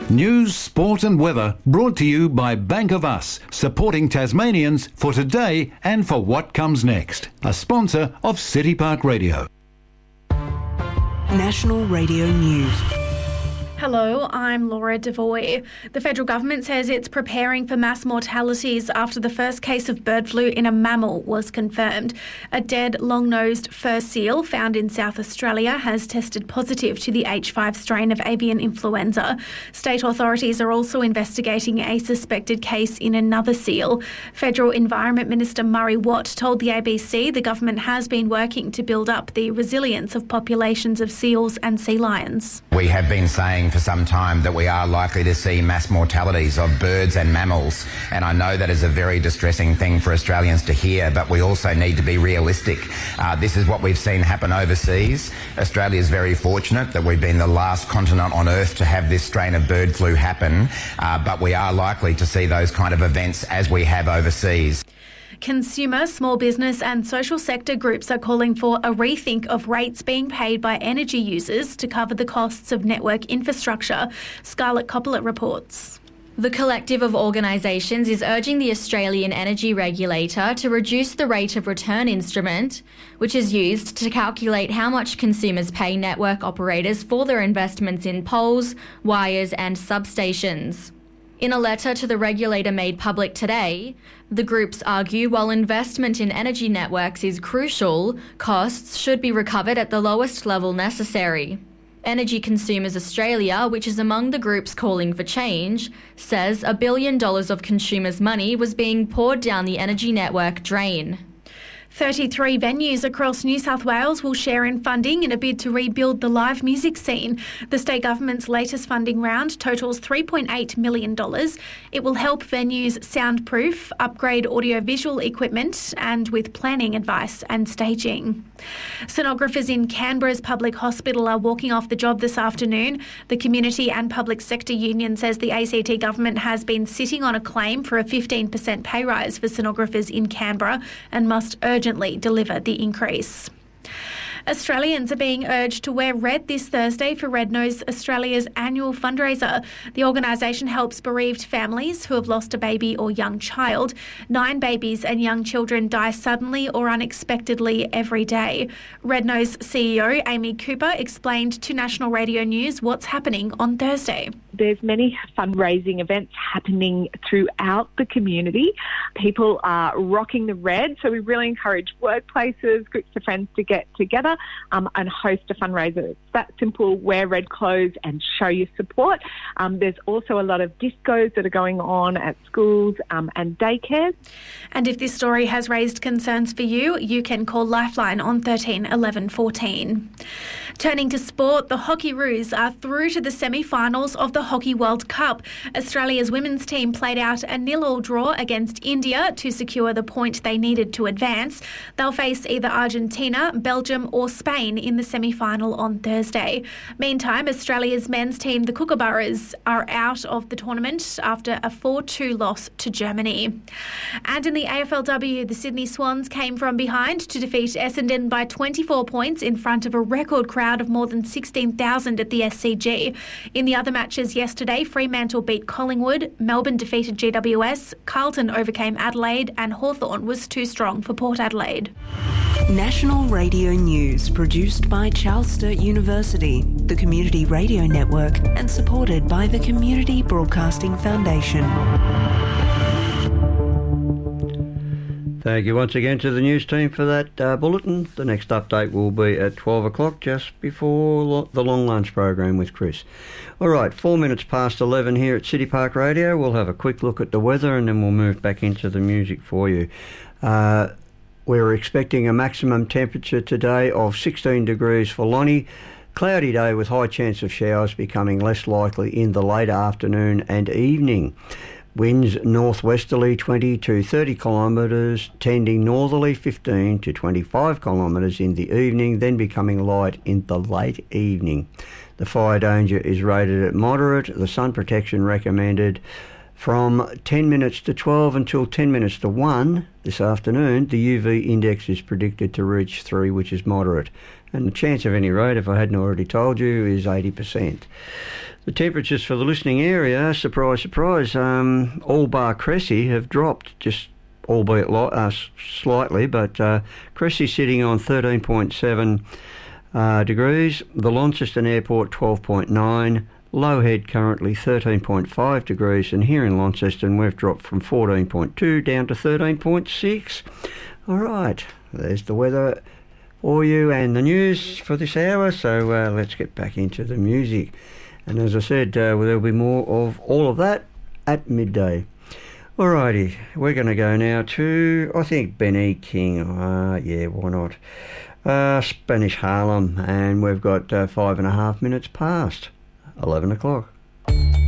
News, sport and weather brought to you by Bank of Us, supporting Tasmanians for today and for what comes next. A sponsor of City Park Radio. National Radio News. Hello, I'm Laura Devoy. The federal government says it's preparing for mass mortalities after the first case of bird flu in a mammal was confirmed. A dead, long-nosed fur seal found in South Australia has tested positive to the H5 strain of avian influenza. State authorities are also investigating a suspected case in another seal. Federal Environment Minister Murray Watt told the ABC the government has been working to build up the resilience of populations of seals and sea lions. We have been saying for some time that we are likely to see mass mortalities of birds and mammals, and I know that is a very distressing thing for Australians to hear, but we also need to be realistic. This is what we've seen happen overseas. Australia is very fortunate that we've been the last continent on earth to have this strain of bird flu happen, but we are likely to see those kind of events as we have overseas. Consumer, small business and social sector groups are calling for a rethink of rates being paid by energy users to cover the costs of network infrastructure. Scarlett Coppola reports. The collective of organisations is urging the Australian Energy Regulator to reduce the rate of return instrument, which is used to calculate how much consumers pay network operators for their investments in poles, wires and substations. In a letter to the regulator made public today, the groups argue while investment in energy networks is crucial, costs should be recovered at the lowest level necessary. Energy Consumers Australia, which is among the groups calling for change, says $1 billion of consumers' money was being poured down the energy network drain. 33 venues across New South Wales will share in funding in a bid to rebuild the live music scene. The state government's latest funding round totals $3.8 million. It will help venues soundproof, upgrade audiovisual equipment and with planning advice and staging. Sonographers in Canberra's public hospital are walking off the job this afternoon. The Community and Public Sector Union says the ACT government has been sitting on a claim for a 15% pay rise for sonographers in Canberra and must urgently deliver the increase. Australians are being urged to wear red this Thursday for Red Nose Australia's annual fundraiser. The organisation helps bereaved families who have lost a baby or young child. 9 babies and young children die suddenly or unexpectedly every day. Red Nose CEO Amy Cooper explained to National Radio News what's happening on Thursday. There's many fundraising events happening throughout the community. People are rocking the red, so we really encourage workplaces, groups of friends to get together and host a fundraiser. It's that simple. Wear red clothes and show your support. There's also a lot of discos that are going on at schools and daycares. And if this story has raised concerns for you, you can call Lifeline on 13 11 14. Turning to sport, the Hockeyroos are through to the semi-finals of the Hockey World Cup. Australia's women's team played out a 0-0 draw against India to secure the point they needed to advance. They'll face either Argentina, Belgium or Spain in the semi-final on Thursday. Meantime, Australia's men's team, the Kookaburras, are out of the tournament after a 4-2 loss to Germany. And in the AFLW, the Sydney Swans came from behind to defeat Essendon by 24 points in front of a record crowd of more than 16,000 at the SCG. In the other matches yesterday, Fremantle beat Collingwood, Melbourne defeated GWS, Carlton overcame Adelaide and Hawthorn was too strong for Port Adelaide. National Radio News, produced by Charles Sturt University, the Community Radio Network, and supported by the Community Broadcasting Foundation. Thank you once again to the news team for that bulletin. The next update will be at 12 o'clock, just before the long lunch program with Chris. All right, 4 minutes past 11 here at City Park Radio. We'll have a quick look at the weather and then we'll move back into the music for you. We're expecting a maximum temperature today of 16 degrees for Lonnie. Cloudy day with high chance of showers becoming less likely in the late afternoon and evening. Winds northwesterly 20 to 30 kilometres, tending northerly 15 to 25 kilometres in the evening, then becoming light in the late evening. The fire danger is rated at moderate. The sun protection recommended from 10 minutes to 12 until 10 minutes to 1 this afternoon. The UV index is predicted to reach 3, which is moderate. And the chance of any rain, if I hadn't already told you, is 80%. The temperatures for the listening area, surprise, surprise, all bar Cressy have dropped, just albeit slightly, but Cressy sitting on 13.7 degrees, the Launceston Airport 12.9, Lowhead currently 13.5 degrees, and here in Launceston we've dropped from 14.2 down to 13.6. All right, there's the weather for you and the news for this hour, so let's get back into the music. And as I said, there'll be more of all of that at midday. Alrighty, we're going to go now to, I think, Ben King. Yeah, why not? Spanish Harlem, and we've got 5.5 minutes past 11 o'clock.